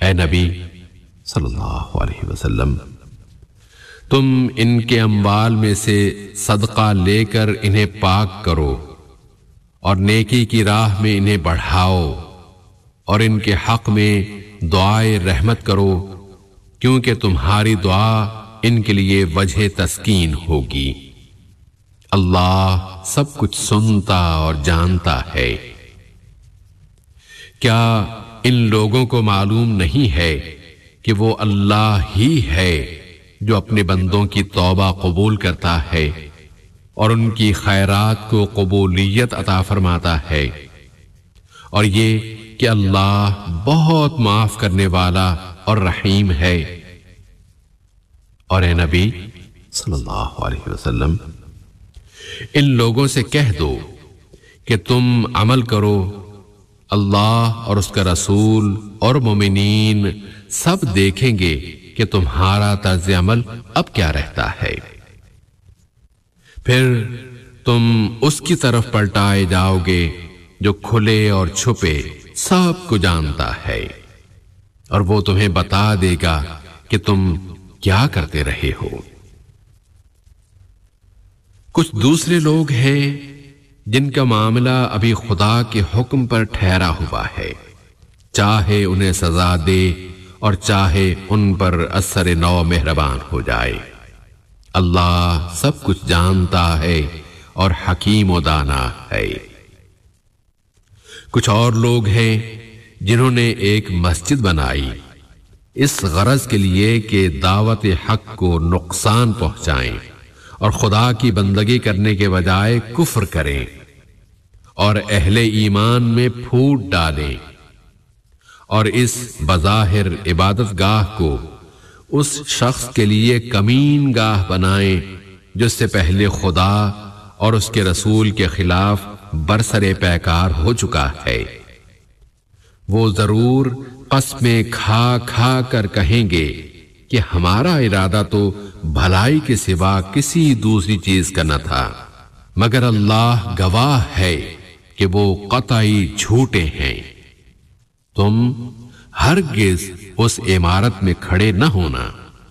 اے نبی صلی اللہ علیہ وسلم، تم ان کے اموال میں سے صدقہ لے کر انہیں پاک کرو اور نیکی کی راہ میں انہیں بڑھاؤ، اور ان کے حق میں دعائے رحمت کرو، کیونکہ تمہاری دعا ان کے لیے وجہ تسکین ہوگی۔ اللہ سب کچھ سنتا اور جانتا ہے۔ کیا ان لوگوں کو معلوم نہیں ہے کہ وہ اللہ ہی ہے جو اپنے بندوں کی توبہ قبول کرتا ہے اور ان کی خیرات کو قبولیت عطا فرماتا ہے، اور یہ کہ اللہ بہت معاف کرنے والا اور رحیم ہے۔ اور اے نبی صلی اللہ علیہ وسلم، ان لوگوں سے کہہ دو کہ تم عمل کرو، اللہ اور اس کا رسول اور مومنین سب دیکھیں گے کہ تمہارا طرز عمل اب کیا رہتا ہے، پھر تم اس کی طرف پلٹائے جاؤ گے جو کھلے اور چھپے سب کو جانتا ہے، اور وہ تمہیں بتا دے گا کہ تم کیا کرتے رہے ہو۔ کچھ دوسرے لوگ ہیں جن کا معاملہ ابھی خدا کے حکم پر ٹھہرا ہوا ہے، چاہے انہیں سزا دے اور چاہے ان پر اثر نو مہربان ہو جائے۔ اللہ سب کچھ جانتا ہے اور حکیم و دانا ہے۔ کچھ اور لوگ ہیں جنہوں نے ایک مسجد بنائی اس غرض کے لیے کہ دعوت حق کو نقصان پہنچائیں اور خدا کی بندگی کرنے کے بجائے کفر کریں اور اہل ایمان میں پھوٹ ڈالیں، اور اس بظاہر عبادت گاہ کو اس شخص کے لیے کمین گاہ بنائیں جو اس سے پہلے خدا اور اس کے رسول کے خلاف برسر پیکار ہو چکا ہے۔ وہ ضرور قسمیں کھا کھا کر کہیں گے کہ ہمارا ارادہ تو بھلائی کے سوا کسی دوسری چیز کا نہ تھا، مگر اللہ گواہ ہے کہ وہ قطعی جھوٹے ہیں۔ تم ہرگز اس عمارت میں کھڑے نہ ہونا